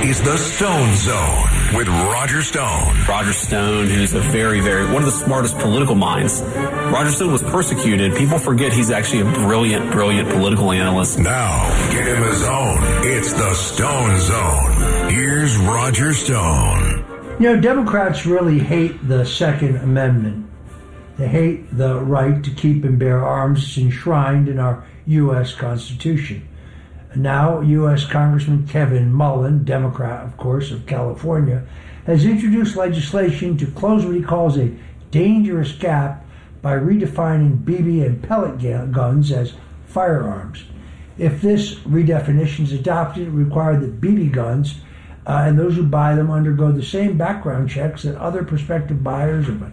is the Stone Zone with Roger Stone. Roger Stone, who's a very, one of the smartest political minds. Roger Stone was persecuted. People forget he's actually a brilliant political analyst. Now, get in the zone. It's the Stone Zone. Here's Roger Stone. You know, Democrats really hate the Second Amendment. They hate the right to keep and bear arms enshrined in our U.S. Constitution. Now, U.S. Congressman Kevin Mullen, Democrat, of course, of California, has introduced legislation to close what he calls a dangerous gap by redefining BB and pellet guns as firearms. If this redefinition is adopted, it requires that BB guns and those who buy them undergo the same background checks that other prospective buyers of an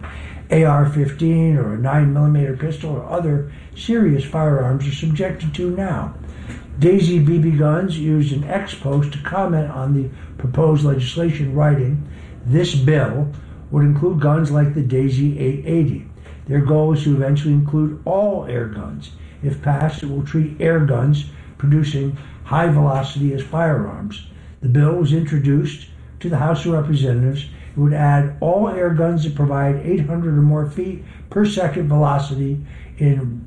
AR-15 or a 9mm pistol or other serious firearms are subjected to now. Daisy BB Guns used an X post to comment on the proposed legislation, writing, "This bill would include guns like the Daisy 880. Their goal is to eventually include all air guns. If passed, it will treat air guns producing high velocity as firearms." The bill was introduced to the House of Representatives. It would add all air guns that provide 800 or more feet per second velocity in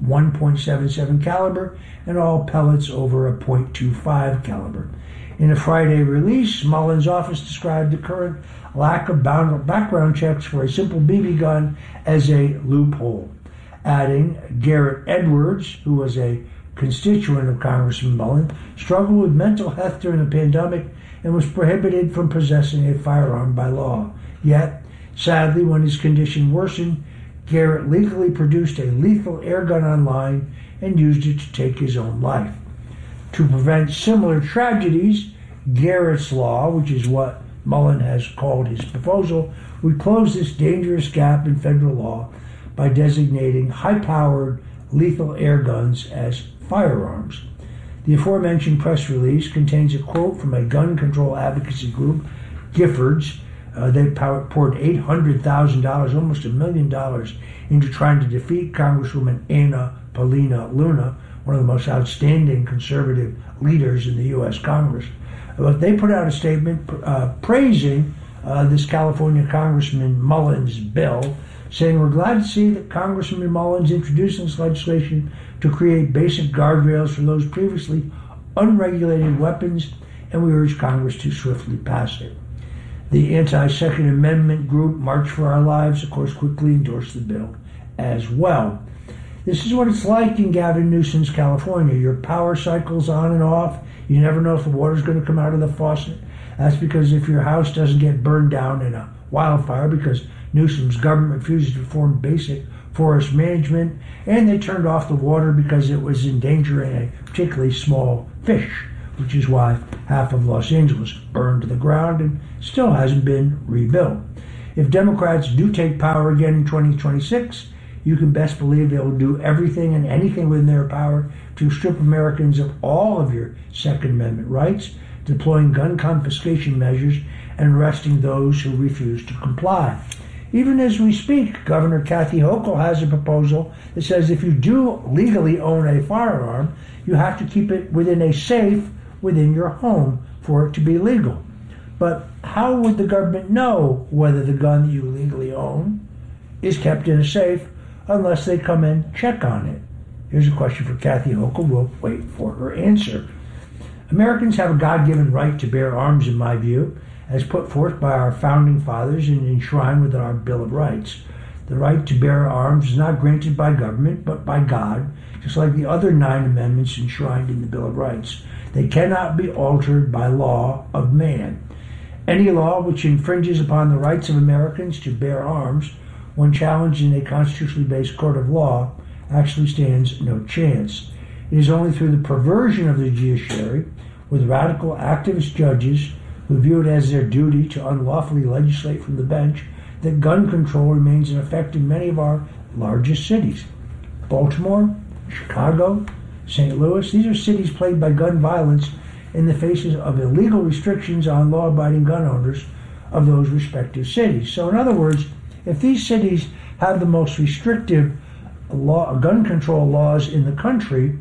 1.77 caliber and all pellets over a .25 caliber. In a Friday release, Mullen's office described the current lack of background checks for a simple BB gun as a loophole, adding Garrett Edwards, who was a constituent of Congressman Mullen, struggled with mental health during the pandemic and was prohibited from possessing a firearm by law. Yet, sadly, when his condition worsened, Garrett legally produced a lethal air gun online and used it to take his own life. To prevent similar tragedies, Garrett's Law, which is what Mullen has called his proposal, would close this dangerous gap in federal law by designating high-powered lethal air guns as firearms. The aforementioned press release contains a quote from a gun control advocacy group, Giffords. They poured $800,000, almost $1 million, into trying to defeat Congresswoman Anna Paulina Luna, one of the most outstanding conservative leaders in the U.S. Congress. But they put out a statement praising this California Congressman Mullen's bill, saying, "We're glad to see that Congressman Mullen's introducing this legislation to create basic guardrails for those previously unregulated weapons, and we urge Congress to swiftly pass it." The anti-Second Amendment group March for Our Lives, of course, quickly endorsed the bill as well. This is what it's like in Gavin Newsom's California. Your power cycles on and off. You never know if the water's going to come out of the faucet. That's because if your house doesn't get burned down in a wildfire because Newsom's government refuses to perform basic forest management, and they turned off the water because it was endangering a particularly small fish, which is why half of Los Angeles burned to the ground and still hasn't been rebuilt. If Democrats do take power again in 2026, you can best believe they will do everything and anything within their power to strip Americans of all of your Second Amendment rights, deploying gun confiscation measures and arresting those who refuse to comply. Even as we speak, Governor Kathy Hochul has a proposal that says if you do legally own a firearm, you have to keep it within a safe within your home for it to be legal. But how would the government know whether the gun that you legally own is kept in a safe unless they come and check on it? Here's a question for Kathy Hochul. We'll wait for her answer. Americans have a God-given right to bear arms, in my view, as put forth by our founding fathers and enshrined within our Bill of Rights. The right to bear arms is not granted by government, but by God, just like the other 9 amendments enshrined in the Bill of Rights. They cannot be altered by law of man. Any law which infringes upon the rights of Americans to bear arms, when challenged in a constitutionally based court of law, actually stands no chance. It is only through the perversion of the judiciary, with radical activist judges who view it as their duty to unlawfully legislate from the bench, that gun control remains in effect in many of our largest cities. Baltimore, Chicago, St. Louis, these are cities plagued by gun violence in the faces of illegal restrictions on law-abiding gun owners of those respective cities. So in other words, if these cities have the most restrictive gun control laws in the country,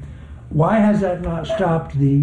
Why has that not stopped the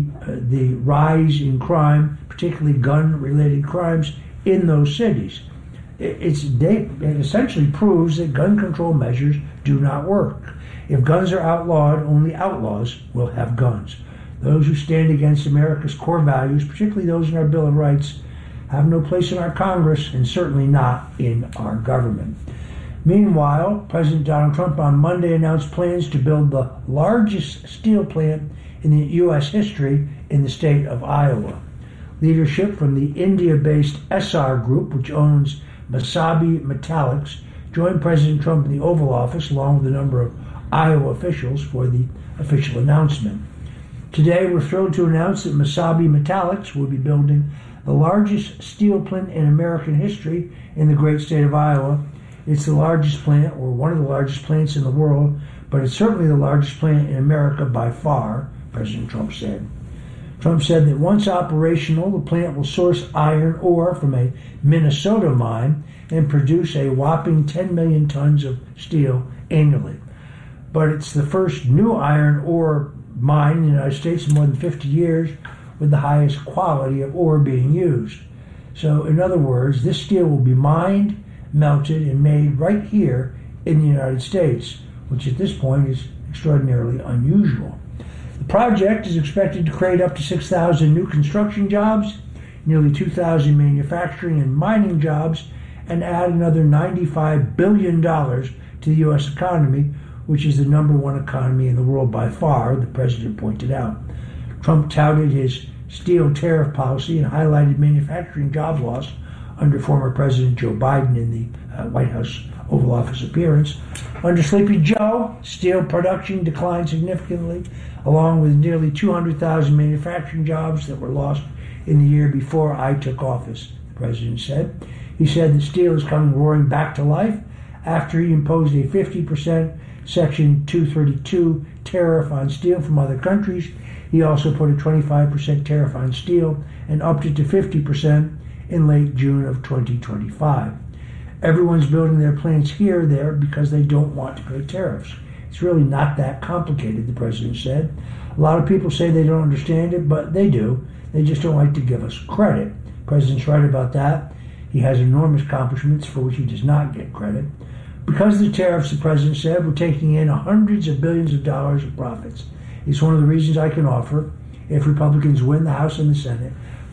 rise in crime, particularly gun-related crimes, in those cities? It essentially proves that gun control measures do not work. If guns are outlawed, only outlaws will have guns. Those who stand against America's core values, particularly those in our Bill of Rights, have no place in our Congress and certainly not in our government. Meanwhile, President Donald Trump on Monday announced plans to build the largest steel plant in the U.S. history in the state of Iowa. Leadership from the India-based Essar Group, which owns Mesabi Metallics, joined President Trump in the Oval Office along with a number of Iowa officials for the official announcement. Today, we're thrilled to announce that Mesabi Metallics will be building the largest steel plant in American history in the great state of Iowa. It's the largest plant, or one of the largest plants in the world, but it's certainly the largest plant in America by far, President Trump said. Trump said that once operational, the plant will source iron ore from a Minnesota mine and produce a whopping 10 million tons of steel annually. But it's the first new iron ore mine in the United States in more than 50 years with the highest quality of ore being used. So, in other words, this steel will be mined, melted, and made right here in the United States, which at this point is extraordinarily unusual. The project is expected to create up to 6,000 new construction jobs, nearly 2,000 manufacturing and mining jobs, and add another $95 billion to the U.S. economy, which is the number one economy in the world by far, the president pointed out. Trump touted his steel tariff policy and highlighted manufacturing job loss under former President Joe Biden in the White House Oval Office appearance. Under Sleepy Joe, steel production declined significantly, along with nearly 200,000 manufacturing jobs that were lost in the year before I took office, the president said. He said that steel is coming roaring back to life after he imposed a 50% Section 232 tariff on steel from other countries. He also put a 25% tariff on steel and upped it to 50% in late June of 2025. Everyone's building their plants here there because they don't want to pay tariffs. It's really not that complicated, the president said. A lot of people say they don't understand it, but they do. They just don't like to give us credit. The president's right about that. He has enormous accomplishments for which he does not get credit. Because of the tariffs, the president said, we're taking in hundreds of billions of dollars of profits. It's one of the reasons I can offer, if Republicans win the House and the Senate,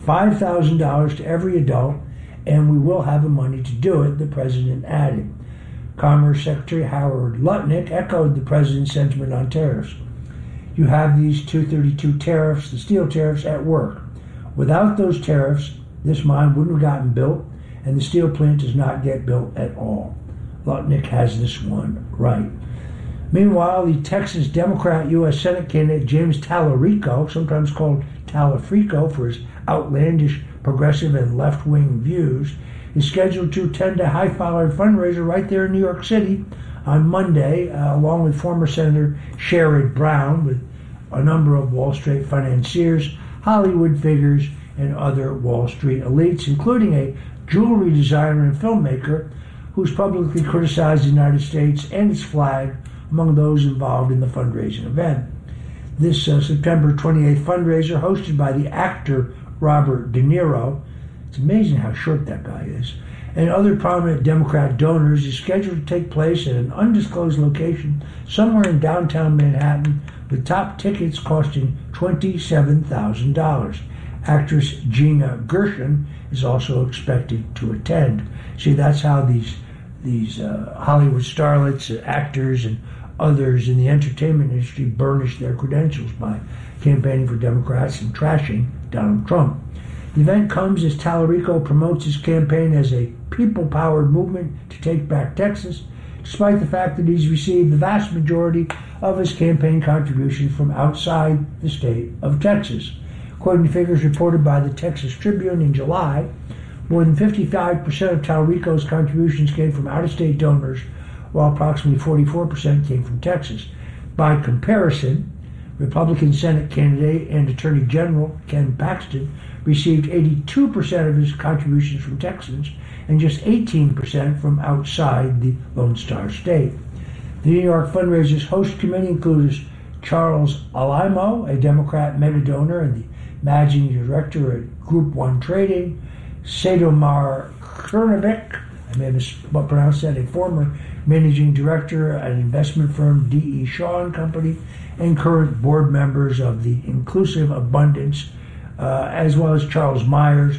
$5,000 to every adult, and we will have the money to do it, the president added. Commerce Secretary Howard Lutnick echoed the president's sentiment on tariffs. You have these 232 tariffs, the steel tariffs, at work. Without those tariffs, this mine wouldn't have gotten built, and the steel plant does not get built at all. Lutnick has this one right. Meanwhile, the Texas Democrat U.S. Senate candidate James Tallarico, sometimes called Talafrico for his outlandish, progressive, and left-wing views, is scheduled to attend a high-powered fundraiser right there in New York City on Monday, along with former Senator Sherrod Brown, with a number of Wall Street financiers, Hollywood figures, and other Wall Street elites, including a jewelry designer and filmmaker who's publicly criticized the United States and its flag among those involved in the fundraising event. This September 28th fundraiser, hosted by the actor Robert De Niro, it's amazing how short that guy is, and other prominent Democrat donors, is scheduled to take place at an undisclosed location somewhere in downtown Manhattan, with top tickets costing $27,000. Actress Gina Gershon is also expected to attend. See, that's how these Hollywood starlets, actors, and others in the entertainment industry burnish their credentials by campaigning for Democrats and trashing Donald Trump. The event comes as Tallarico promotes his campaign as a people-powered movement to take back Texas, despite the fact that he's received the vast majority of his campaign contributions from outside the state of Texas. According to figures reported by the Texas Tribune in July, more than 55% of Tallarico's contributions came from out-of-state donors, while approximately 44% came from Texas. By comparison, Republican Senate candidate and Attorney General Ken Paxton received 82% of his contributions from Texans and just 18% from outside the Lone Star State. The New York fundraiser's host committee includes Charles Alimo, a Democrat mega donor and the managing director at Group 1 Trading, Sadomar Krnovic, I may have mispronounced that, a former managing director at investment firm D.E. Shaw and Company, and current board members of the Inclusive Abundance, as well as Charles Myers,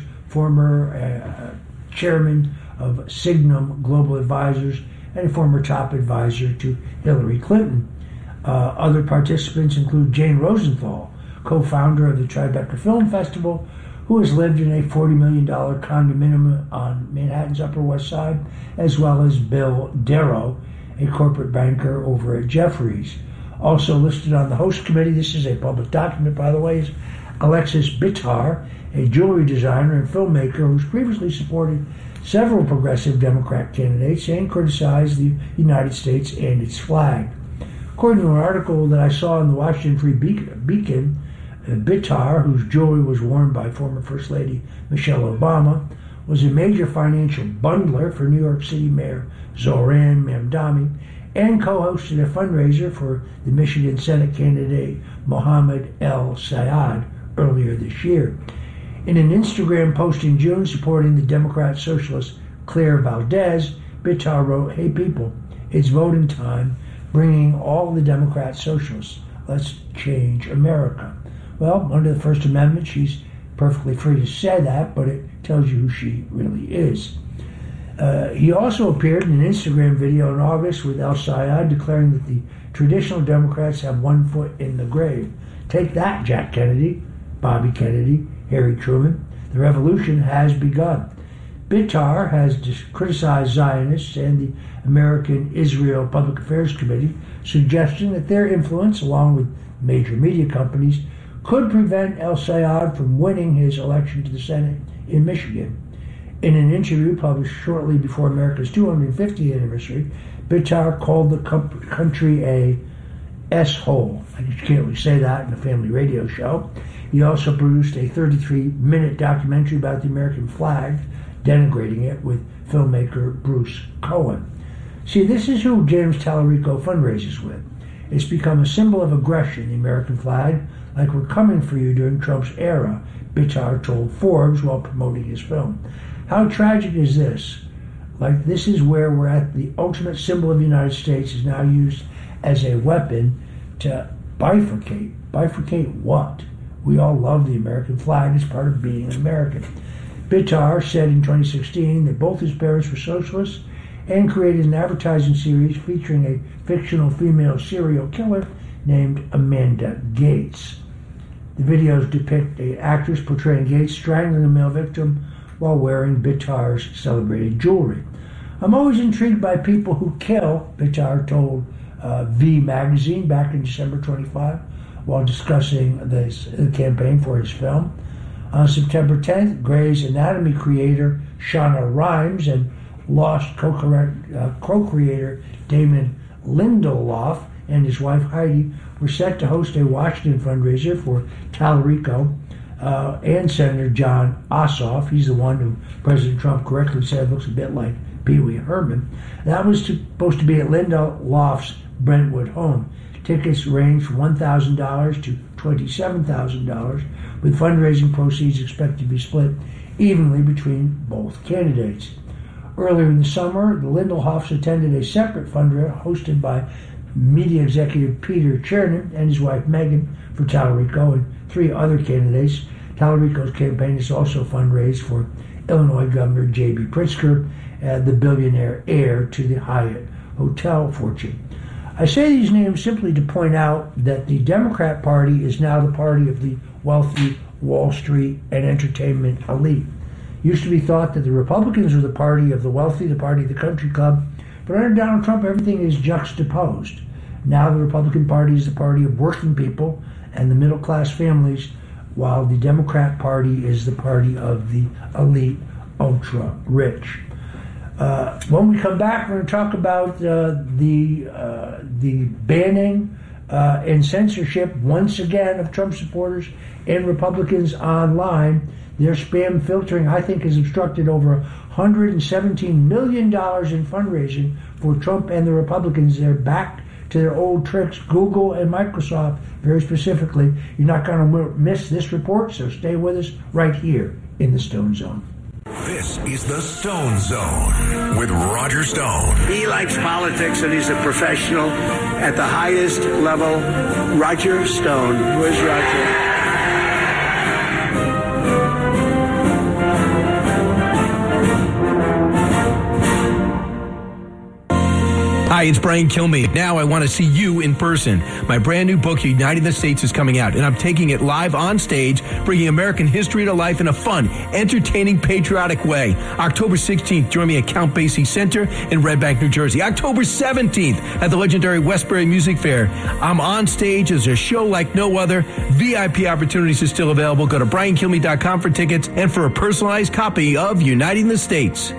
former chairman of Signum Global Advisors and a former top advisor to Hillary Clinton. Other participants include Jane Rosenthal, co-founder of the Tribeca Film Festival, who has lived in a $40 million condominium on Manhattan's Upper West Side, as well as Bill Darrow, a corporate banker over at Jefferies. Also listed on the host committee, this is a public document, by the way, is Alexis Bitar, a jewelry designer and filmmaker who's previously supported several progressive Democrat candidates and criticized the United States and its flag. According to an article that I saw in the Washington Free Beacon, Bitar, whose jewelry was worn by former First Lady Michelle Obama, was a major financial bundler for New York City Mayor Zohran Mamdani and co-hosted a fundraiser for the Michigan Senate candidate Mohammed El-Sayed earlier this year. In an Instagram post in June supporting the Democrat Socialist Claire Valdez, Bitar wrote, "Hey people, it's voting time, bringing all the Democrat Socialists. Let's change America." Well, under the First Amendment, she's perfectly free to say that, but it tells you who she really is. He also appeared in an Instagram video in August with El-Sayed declaring that the traditional Democrats have one foot in the grave. Take that, Jack Kennedy, Bobby Kennedy, Harry Truman. The revolution has begun. Bitar has criticized Zionists and the American Israel Public Affairs Committee, suggesting that their influence, along with major media companies, could prevent El-Sayed from winning his election to the Senate in Michigan. In an interview published shortly before America's 250th anniversary, Bitar called the country a S-hole. I guess you can't really say that in a family radio show. He also produced a 33-minute documentary about the American flag, denigrating it, with filmmaker Bruce Cohen. See, this is who James Tallarico fundraises with. It's become a symbol of aggression, the American flag, like we're coming for you during Trump's era, Bitar told Forbes while promoting his film. How tragic is this? Like, this is where we're at. The ultimate symbol of the United States is now used as a weapon to bifurcate. Bifurcate what? We all love the American flag as part of being an American. Bitar said in 2016 that both his parents were socialists and created an advertising series featuring a fictional female serial killer named Amanda Gates. The videos depict an actress portraying Gates strangling a male victim while wearing Bitar's celebrated jewelry. I'm always intrigued by people who kill, Bitar told V Magazine back in December 25 while discussing the campaign for his film. On September 10th, Grey's Anatomy creator Shonda Rhimes and Lost co-creator Damon Lindelof and his wife Heidi were set to host a Washington fundraiser for Tallarico and Senator John Ossoff. He's the one who President Trump correctly said looks a bit like Pee Wee Herman. That was supposed to be at Lindelof's Brentwood home. Tickets range from $1,000 to $27,000, with fundraising proceeds expected to be split evenly between both candidates. Earlier in the summer, the Lindelofs attended a separate fundraiser hosted by media executive Peter Chernin and his wife Megan for Tallarico and 3 other candidates. Tallarico's campaign has also fundraised for Illinois Governor J.B. Pritzker, the billionaire heir to the Hyatt hotel fortune. I say these names simply to point out that the Democrat Party is now the party of the wealthy Wall Street and entertainment elite. It used to be thought that the Republicans were the party of the wealthy, the party of the country club, but under Donald Trump everything is juxtaposed. Now the Republican Party is the party of working people and the middle-class families, while the Democrat Party is the party of the elite, ultra-rich. When we come back, we're going to talk about the banning and censorship, once again, of Trump supporters and Republicans online. Their spam filtering, I think, has obstructed over $117 million in fundraising for Trump and the Republicans. They're back to their old tricks, Google and Microsoft very specifically. You're not going to miss this report, so stay with us right here in the Stone Zone. This is the Stone Zone with Roger Stone. He likes politics and he's a professional at the highest level. Roger Stone. Where's Roger? Hi, it's Brian Kilmeade. Now I want to see you in person. My brand new book, Uniting the States, is coming out, and I'm taking it live on stage, bringing American history to life in a fun, entertaining, patriotic way. October 16th, join me at Count Basie Center in Red Bank, New Jersey. October 17th at the legendary Westbury Music Fair. I'm on stage as a show like no other. VIP opportunities are still available. Go to BrianKilmeade.com for tickets and for a personalized copy of Uniting the States.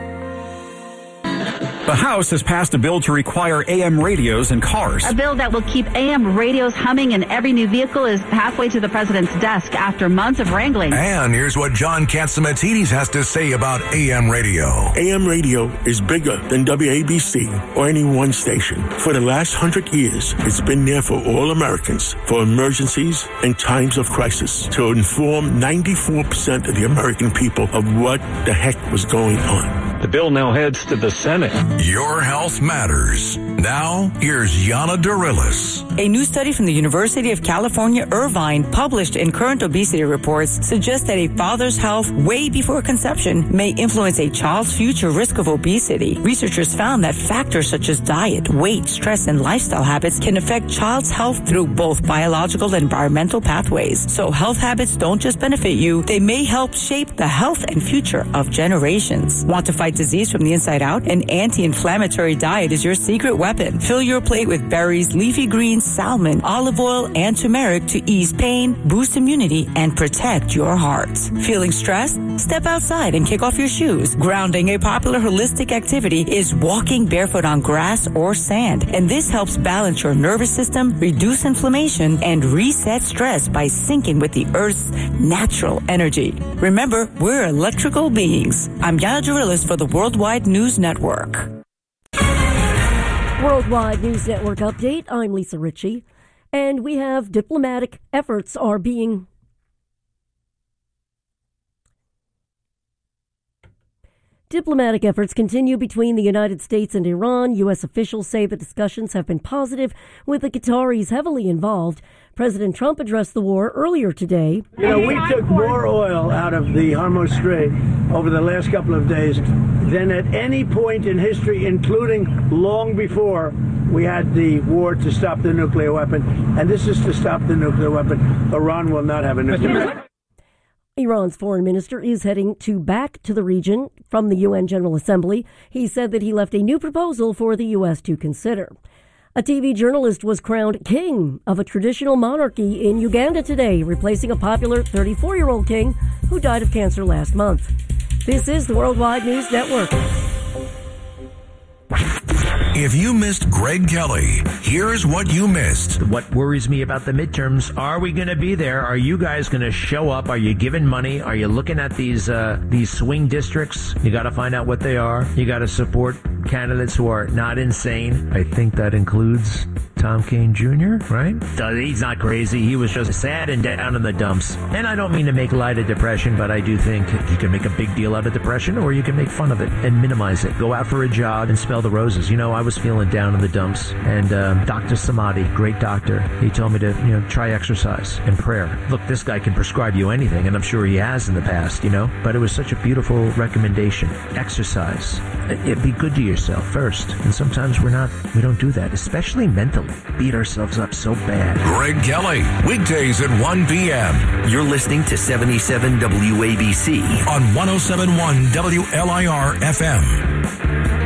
The House has passed a bill to require AM radios in cars. A bill that will keep AM radios humming in every new vehicle is halfway to the president's desk after months of wrangling. And here's what John Catsimatidis has to say about AM radio. AM radio is bigger than WABC or any one station. For the last 100 years, it's been there for all Americans, for emergencies and times of crisis, to inform 94% of the American people of what the heck was going on. The bill now heads to the Senate. Your health matters. Now, here's Yana Dorillis. A new study from the University of California, Irvine, published in Current Obesity Reports, suggests that a father's health way before conception may influence a child's future risk of obesity. Researchers found that factors such as diet, weight, stress, and lifestyle habits can affect child's health through both biological and environmental pathways. So health habits don't just benefit you, they may help shape the health and future of generations. Want to fight disease from the inside out? An anti-inflammatory diet is your secret weapon. Fill your plate with berries, leafy greens, salmon, olive oil, and turmeric to ease pain, boost immunity, and protect your heart. Feeling stressed? Step outside and kick off your shoes. Grounding, a popular holistic activity, is walking barefoot on grass or sand. And this helps balance your nervous system, reduce inflammation, and reset stress by syncing with the Earth's natural energy. Remember, we're electrical beings. I'm Yana Dorillis for the Worldwide News Network. Worldwide News Network update. I'm Lisa Ritchie, and we have diplomatic efforts continue between the United States and Iran. U.S. officials say the discussions have been positive, with the Qataris heavily involved. President Trump addressed the war earlier today. You know, we took more oil out of the Hormuz Strait over the last couple of days than at any point in history, including long before we had the war to stop the nuclear weapon. And this is to stop the nuclear weapon. Iran will not have a nuclear weapon. Iran's foreign minister is heading back to the region from the UN General Assembly. He said that he left a new proposal for the U.S. to consider. A TV journalist was crowned king of a traditional monarchy in Uganda today, replacing a popular 34-year-old king who died of cancer last month. This is the Worldwide News Network. If you missed Greg Kelly, here's what you missed. What worries me about the midterms, are we going to be there? Are you guys going to show up? Are you giving money? Are you looking at these swing districts? You got to find out what they are. You got to support candidates who are not insane. I think that includes Tom Kean Jr., right? He's not crazy. He was just sad and down in the dumps. And I don't mean to make light of depression, but I do think you can make a big deal out of depression, or you can make fun of it and minimize it. Go out for a jog and smell the roses. You know, I was feeling down in the dumps, and Dr. Samadi, great doctor, he told me to, try exercise and prayer. Look, this guy can prescribe you anything, and I'm sure he has in the past, but it was such a beautiful recommendation. Exercise. Be good to yourself first, and sometimes we don't do that, especially mentally. Beat ourselves up so bad. Greg Kelly, weekdays at 1 p.m. You're listening to 77 WABC on 107.1 WLIR FM.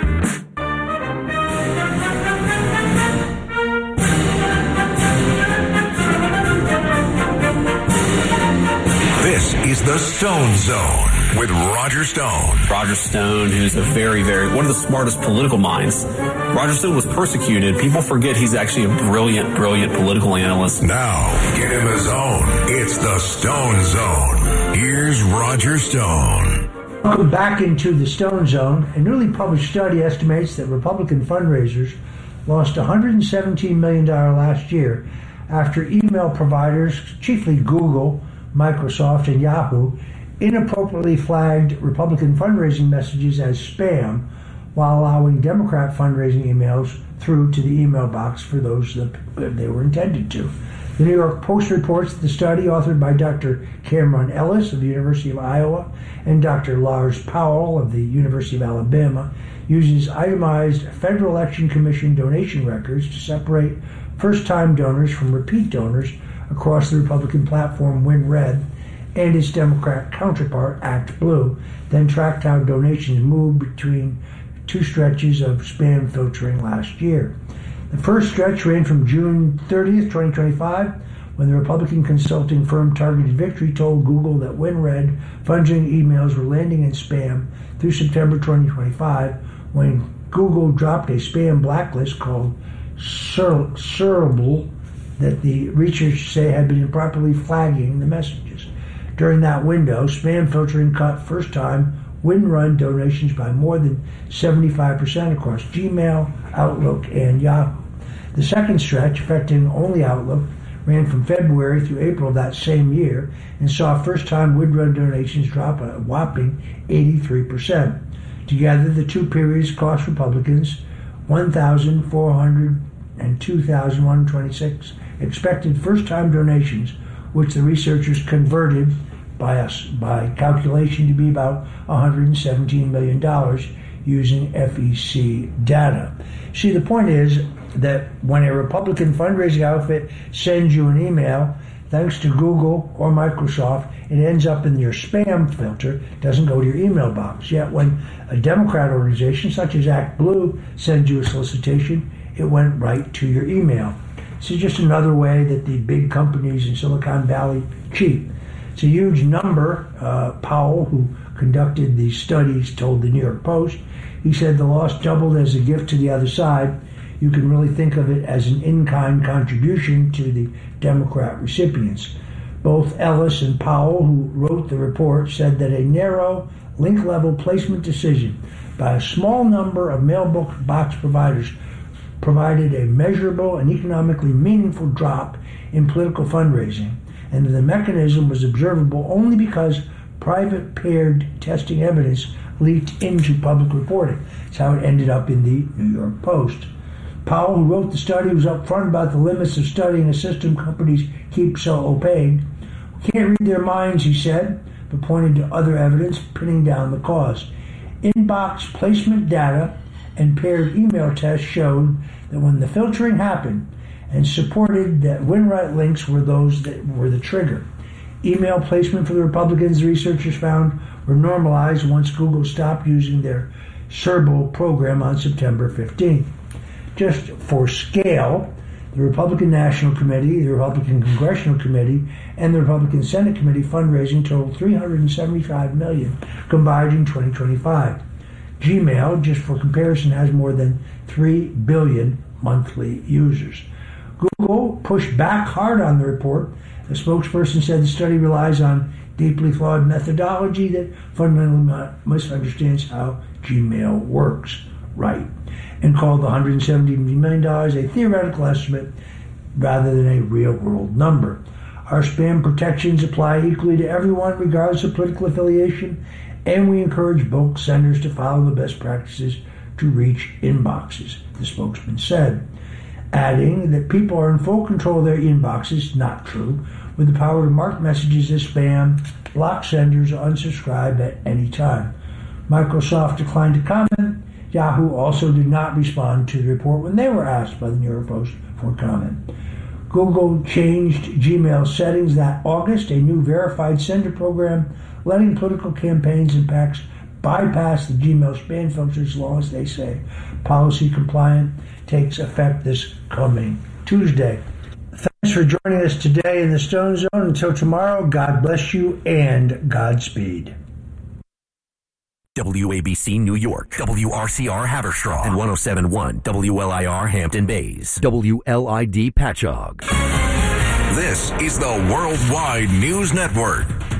This is the Stone Zone with Roger Stone. Roger Stone, who's a very, one of the smartest political minds. Roger Stone was persecuted. People forget he's actually a brilliant political analyst. Now, get in the zone. It's the Stone Zone. Here's Roger Stone. Welcome back into the Stone Zone. A newly published study estimates that Republican fundraisers lost $117 million last year after email providers, chiefly Google, Microsoft, and Yahoo, inappropriately flagged Republican fundraising messages as spam while allowing Democrat fundraising emails through to the email box for those that they were intended to. The New York Post reports that the study, authored by Dr. Cameron Ellis of the University of Iowa and Dr. Lars Powell of the University of Alabama, uses itemized Federal Election Commission donation records to separate first-time donors from repeat donors across the Republican platform WinRed and its Democrat counterpart, ActBlue, then tracked how donations moved between two stretches of spam filtering last year. The first stretch ran from June 30th, 2025, when the Republican consulting firm Targeted Victory told Google that WinRed funding emails were landing in spam, through September 2025, when Google dropped a spam blacklist called Searchable that the researchers say had been improperly flagging the messages. During that window, spam filtering cut first-time WinRed donations by more than 75% across Gmail, Outlook, and Yahoo. The second stretch, affecting only Outlook, ran from February through April of that same year and saw first-time WinRed donations drop a whopping 83%. Together, the two periods cost Republicans $1,400 and $2,126 expected first-time donations, which the researchers converted by calculation to be about $117 million using FEC data. See, the point is that when a Republican fundraising outfit sends you an email, thanks to Google or Microsoft, it ends up in your spam filter, doesn't go to your email box. Yet when a Democrat organization such as ActBlue sends you a solicitation, it went right to your email. This is just another way that the big companies in Silicon Valley cheat. It's a huge number. Powell, who conducted these studies, told the New York Post. He said the loss doubled as a gift to the other side. You can really think of it as an in-kind contribution to the Democrat recipients. Both Ellis and Powell, who wrote the report, said that a narrow link-level placement decision by a small number of mailbox providers provided a measurable and economically meaningful drop in political fundraising, and the mechanism was observable only because private paired testing evidence leaked into public reporting. That's how it ended up in the New York Post. Powell, who wrote the study, was upfront about the limits of studying a system companies keep so opaque. We can't read their minds, he said, but pointed to other evidence pinning down the cause. Inbox placement data and paired email tests showed that when the filtering happened and supported that WinRed links were those that were the trigger. Email placement for the Republicans, the researchers found, were normalized once Google stopped using their Searchable program on September 15th. Just for scale, the Republican National Committee, the Republican Congressional Committee, and the Republican Senate Committee fundraising totaled $375 million combined in 2025. Gmail, just for comparison, has more than 3 billion monthly users. Google pushed back hard on the report. The spokesperson said the study relies on deeply flawed methodology that fundamentally misunderstands how Gmail works. Right. And called the $170 million a theoretical estimate rather than a real-world number. Our spam protections apply equally to everyone, regardless of political affiliation, and we encourage bulk senders to follow the best practices to reach inboxes, the spokesman said, adding that people are in full control of their inboxes, not true, with the power to mark messages as spam, block senders, or unsubscribe at any time. Microsoft declined to comment. Yahoo also did not respond to the report when they were asked by the New York Post for comment. Google changed Gmail settings that August, a new verified sender program letting political campaigns and PACs bypass the Gmail spam filter as long as they say policy compliant, takes effect this coming Tuesday. Thanks for joining us today in the Stone Zone. Until tomorrow, God bless you and Godspeed. WABC New York, WRCR Haverstraw, and 107.1 WLIR Hampton Bays, WLID Patchogue. This is the Worldwide News Network.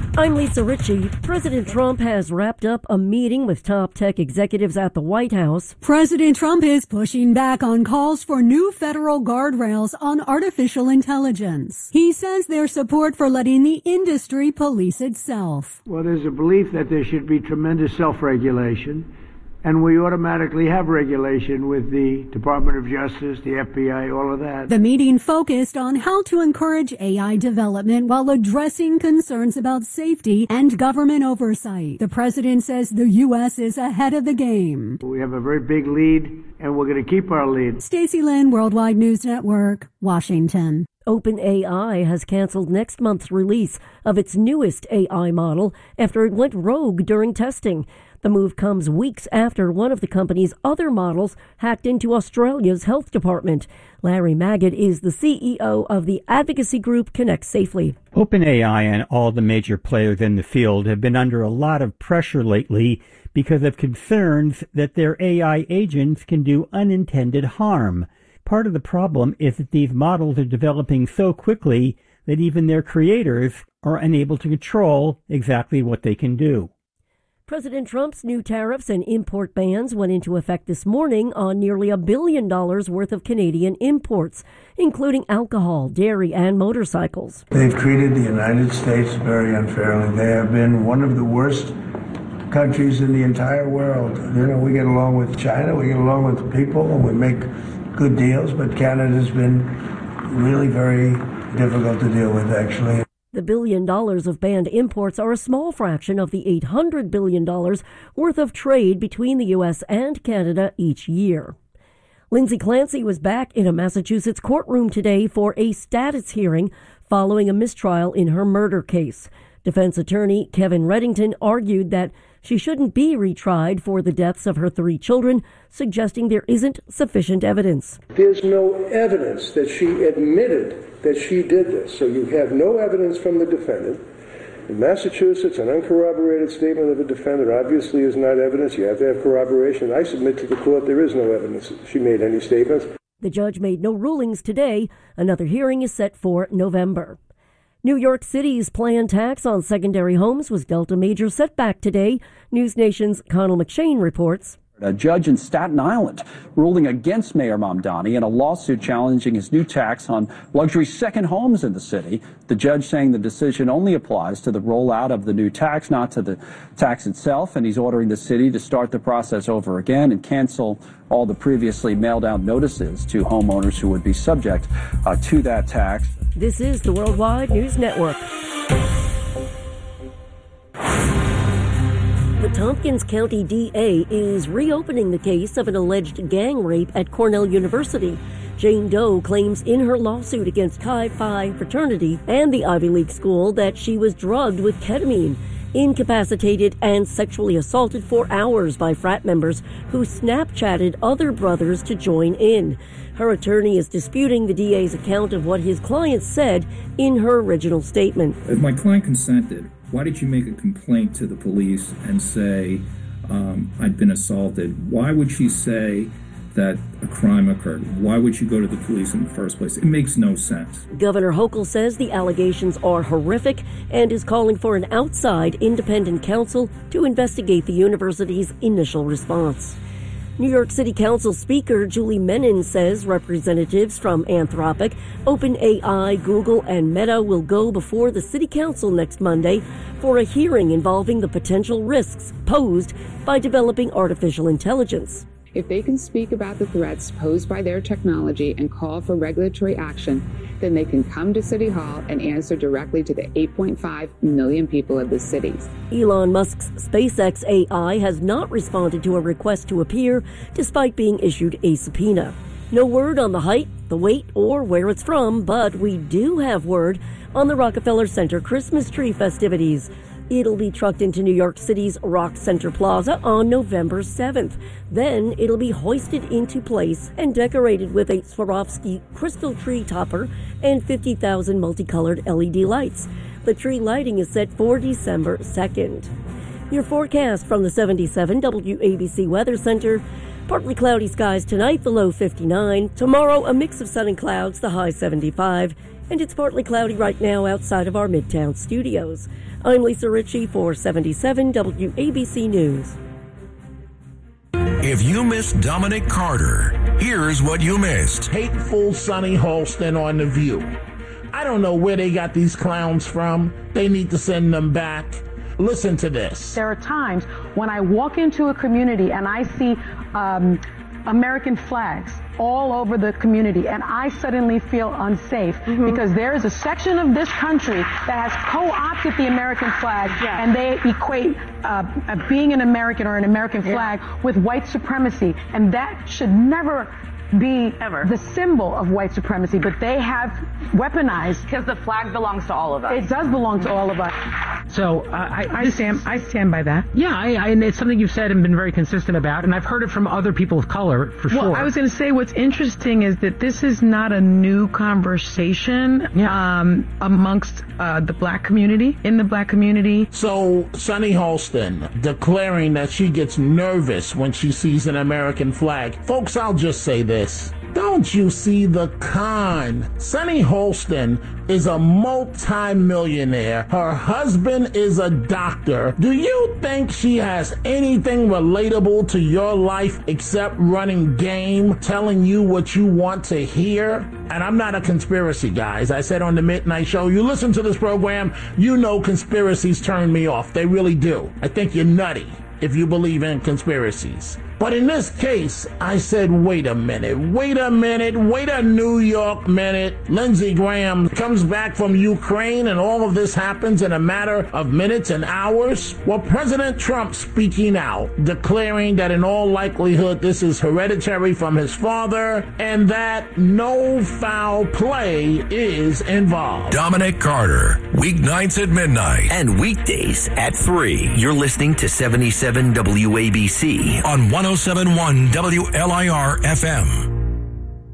I'm Lisa Ritchie. President Trump has wrapped up a meeting with top tech executives at the White House. President Trump is pushing back on calls for new federal guardrails on artificial intelligence. He says there's support for letting the industry police itself. Well, there's a belief that there should be tremendous self-regulation, and we automatically have regulation with the Department of Justice, the FBI, all of that. The meeting focused on how to encourage AI development while addressing concerns about safety and government oversight. The president says the U.S. is ahead of the game. We have a very big lead, and we're going to keep our lead. Stacey Lynn, Worldwide News Network, Washington. OpenAI has canceled next month's release of its newest AI model after it went rogue during testing. The move comes weeks after one of the company's other models hacked into Australia's health department. Larry Magid is the CEO of the advocacy group Connect Safely. OpenAI and all the major players in the field have been under a lot of pressure lately because of concerns that their AI agents can do unintended harm. Part of the problem is that these models are developing so quickly that even their creators are unable to control exactly what they can do. President Trump's new tariffs and import bans went into effect this morning on nearly $1 billion worth of Canadian imports, including alcohol, dairy, and motorcycles. They've treated the United States very unfairly. They have been one of the worst countries in the entire world. You know, we get along with China, we get along with people, and we make good deals, but Canada's been really very difficult to deal with, actually. The $1 billion of banned imports are a small fraction of the $800 billion worth of trade between the U.S. and Canada each year. Lindsay Clancy was back in a Massachusetts courtroom today for a status hearing following a mistrial in her murder case. Defense attorney Kevin Reddington argued that she shouldn't be retried for the deaths of her 3 children, suggesting there isn't sufficient evidence. There's no evidence that she admitted that she did this. So you have no evidence from the defendant. In Massachusetts, an uncorroborated statement of a defendant obviously is not evidence. You have to have corroboration. I submit to the court there is no evidence that she made any statements. The judge made no rulings today. Another hearing is set for November. New York City's planned tax on secondary homes was dealt a major setback today. News Nation's Connell McShane reports. A judge in Staten Island ruling against Mayor Mamdani in a lawsuit challenging his new tax on luxury second homes in the city. The judge saying the decision only applies to the rollout of the new tax, not to the tax itself, and he's ordering the city to start the process over again and cancel all the previously mailed out notices to homeowners who would be subject to that tax. This is the Worldwide News Network. The Tompkins County DA is reopening the case of an alleged gang rape at Cornell University. Jane Doe claims in her lawsuit against Chi Phi fraternity and the Ivy League school that she was drugged with ketamine, incapacitated, and sexually assaulted for hours by frat members who Snapchatted other brothers to join in. Her attorney is disputing the DA's account of what his client said in her original statement. If my client consented, why did you make a complaint to the police and say I'd been assaulted? Why would she say that a crime occurred? Why would you go to the police in the first place? It makes no sense. Governor Hochul says the allegations are horrific and is calling for an outside independent counsel to investigate the university's initial response. New York City Council Speaker Julie Menin says representatives from Anthropic, OpenAI, Google, and Meta will go before the City Council next Monday for a hearing involving the potential risks posed by developing artificial intelligence. If they can speak about the threats posed by their technology and call for regulatory action, then they can come to City Hall and answer directly to the 8.5 million people of the cities. Elon Musk's SpaceX AI has not responded to a request to appear, despite being issued a subpoena. No word on the height, the weight, or where it's from, but we do have word on the Rockefeller Center Christmas tree festivities. It'll be trucked into New York City's Rock Center Plaza on November 7th. Then it'll be hoisted into place and decorated with a Swarovski crystal tree topper and 50,000 multicolored LED lights. The tree lighting is set for December 2nd. Your forecast from the 77 WABC Weather Center. Partly cloudy skies tonight, the low 59. Tomorrow, a mix of sun and clouds, the high 75. and it's partly cloudy right now outside of our Midtown studios. I'm Lisa Ritchie for 77 WABC News. If you missed Dominic Carter, here's what you missed. Hateful Sonny Holston on The View. I don't know where they got these clowns from. They need to send them back. Listen to this. There are times when I walk into a community and I see American flags all over the community, and I suddenly feel unsafe because there is a section of this country that has co-opted the American flag, and they equate being an American or an American flag with white supremacy, and that should never be the symbol of white supremacy, but they have weaponized. Because the flag belongs to all of us. It does belong to all of us. So I stand by that. Yeah, and it's something you've said and been very consistent about, and I've heard it from other people of color for sure. Well, I was going to say what's interesting is that this is not a new conversation amongst the black community, in the black community. So Sonny Holston declaring that she gets nervous when she sees an American flag. Folks, I'll just say this. Don't you see the con? Sonny Holston is a multi-millionaire. Her husband is a doctor. Do you think she has anything relatable to your life except running game, telling you what you want to hear? And I'm not a conspiracy guy. As I said on the Midnight Show, you listen to this program, you know conspiracies turn me off. They really do. I think you're nutty if you believe in conspiracies. But in this case, I said, wait a minute, wait a New York minute. Lindsey Graham comes back from Ukraine and all of this happens in a matter of minutes and hours. Well, President Trump speaking out, declaring that in all likelihood this is hereditary from his father and that no foul play is involved. Dominic Carter, weeknights at midnight. And weekdays at 3. You're listening to 77 WABC on 107.1 WLIR FM.